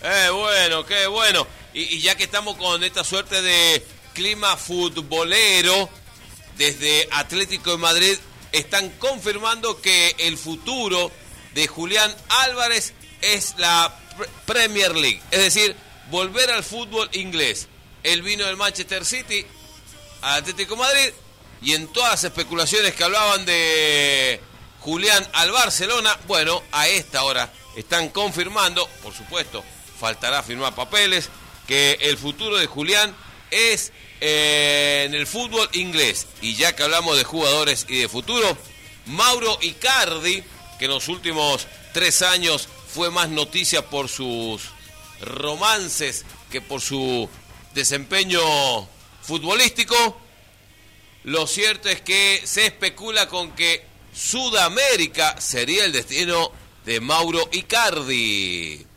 Bueno, qué bueno. Y ya que estamos con esta suerte de clima futbolero, desde Atlético de Madrid están confirmando que el futuro de Julián Álvarez es la Premier League, es decir, volver al fútbol inglés. Él vino del Manchester City al Atlético de Madrid y en todas las especulaciones que hablaban de Julián al Barcelona, bueno, a esta hora están confirmando, por supuesto, faltará firmar papeles, que el futuro de Julián es en el fútbol inglés. Y ya que hablamos de jugadores y de futuro, Mauro Icardi, que en los últimos 3 años fue más noticia por sus romances que por su desempeño futbolístico, lo cierto es que se especula con que Sudamérica sería el destino de Mauro Icardi.